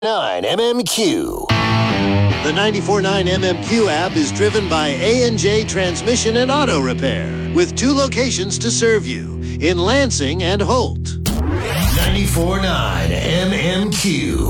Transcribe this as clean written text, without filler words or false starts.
MMQ. The 94.9 MMQ app is driven by A&J Transmission and Auto Repair, with 2 locations to serve you, in Lansing and Holt. 94.9 MMQ.